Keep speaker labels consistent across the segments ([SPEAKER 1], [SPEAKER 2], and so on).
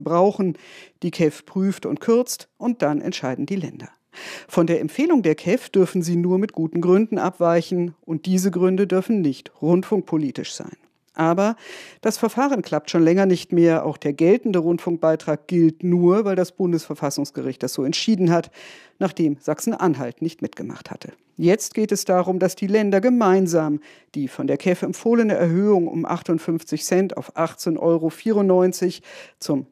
[SPEAKER 1] brauchen. Die KEF prüft und kürzt und dann entscheiden die Länder. Von der Empfehlung der KEF dürfen sie nur mit guten Gründen abweichen und diese Gründe dürfen nicht rundfunkpolitisch sein. Aber das Verfahren klappt schon länger nicht mehr. Auch der geltende Rundfunkbeitrag gilt nur, weil das Bundesverfassungsgericht das so entschieden hat, nachdem Sachsen-Anhalt nicht mitgemacht hatte. Jetzt geht es darum, dass die Länder gemeinsam die von der KEF empfohlene Erhöhung um 58 Cent auf 18,94 € zum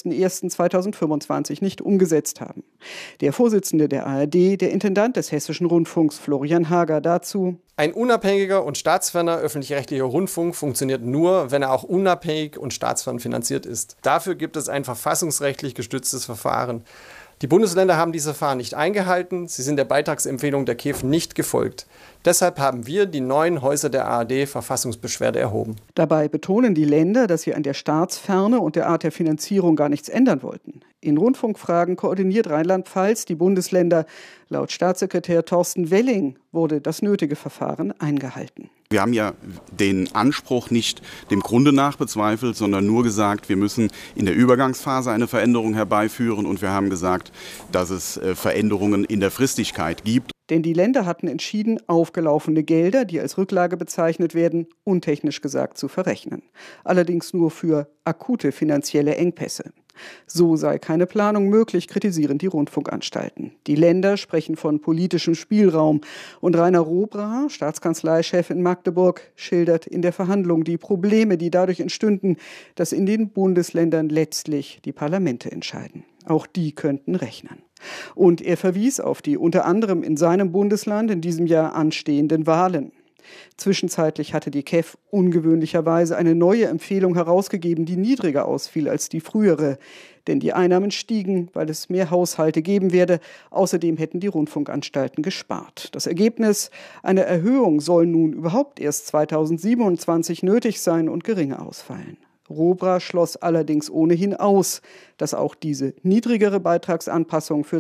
[SPEAKER 1] 01.01.2025 nicht umgesetzt haben. Der Vorsitzende der ARD, der Intendant des Hessischen Rundfunks, Florian Hager, dazu:
[SPEAKER 2] Ein unabhängiger und staatsferner öffentlich-rechtlicher Rundfunk funktioniert nur, wenn er auch unabhängig und staatsfern finanziert ist. Dafür gibt es ein verfassungsrechtlich gestütztes Verfahren. Die Bundesländer haben dieses Verfahren nicht eingehalten, sie sind der Beitragsempfehlung der KEF nicht gefolgt. Deshalb haben wir die 9 Häuser der ARD Verfassungsbeschwerde erhoben.
[SPEAKER 1] Dabei betonen die Länder, dass sie an der Staatsferne und der Art der Finanzierung gar nichts ändern wollten. In Rundfunkfragen koordiniert Rheinland-Pfalz die Bundesländer. Laut Staatssekretär Thorsten Welling wurde das nötige Verfahren eingehalten.
[SPEAKER 3] Wir haben ja den Anspruch nicht dem Grunde nach bezweifelt, sondern nur gesagt, wir müssen in der Übergangsphase eine Veränderung herbeiführen und wir haben gesagt, dass es Veränderungen in der Fristigkeit gibt.
[SPEAKER 1] Denn die Länder hatten entschieden, aufgelaufene Gelder, die als Rücklage bezeichnet werden, untechnisch gesagt zu verrechnen. Allerdings nur für akute finanzielle Engpässe. So sei keine Planung möglich, kritisieren die Rundfunkanstalten. Die Länder sprechen von politischem Spielraum. Und Rainer Rohbracher, Staatskanzleichef in Magdeburg, schildert in der Verhandlung die Probleme, die dadurch entstünden, dass in den Bundesländern letztlich die Parlamente entscheiden. Auch die könnten rechnen. Und er verwies auf die unter anderem in seinem Bundesland in diesem Jahr anstehenden Wahlen. Zwischenzeitlich hatte die KEF ungewöhnlicherweise eine neue Empfehlung herausgegeben, die niedriger ausfiel als die frühere. Denn die Einnahmen stiegen, weil es mehr Haushalte geben werde. Außerdem hätten die Rundfunkanstalten gespart. Das Ergebnis: eine Erhöhung soll nun überhaupt erst 2027 nötig sein und geringer ausfallen. Rohbracher schloss allerdings ohnehin aus, dass auch diese niedrigere Beitragsanpassung für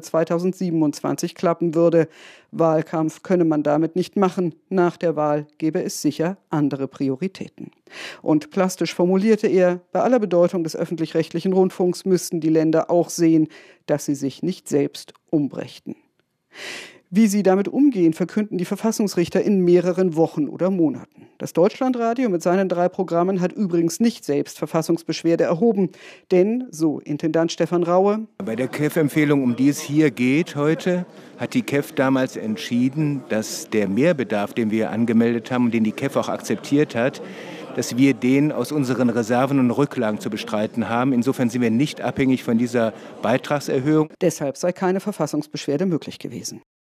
[SPEAKER 1] 2027 klappen würde. Wahlkampf könne man damit nicht machen. Nach der Wahl gäbe es sicher andere Prioritäten. Und plastisch formulierte er, bei aller Bedeutung des öffentlich-rechtlichen Rundfunks müssten die Länder auch sehen, dass sie sich nicht selbst umbrächten. Wie sie damit umgehen, verkünden die Verfassungsrichter in mehreren Wochen oder Monaten. Das Deutschlandradio mit seinen 3 Programmen hat übrigens nicht selbst Verfassungsbeschwerde erhoben. Denn, so Intendant Stefan Raue:
[SPEAKER 4] Bei der KEF-Empfehlung, um die es hier geht heute, hat die KEF damals entschieden, dass der Mehrbedarf, den wir angemeldet haben und den die KEF auch akzeptiert hat, dass wir den aus unseren Reserven und Rücklagen zu bestreiten haben. Insofern sind wir nicht abhängig von dieser Beitragserhöhung.
[SPEAKER 1] Deshalb sei keine Verfassungsbeschwerde möglich gewesen.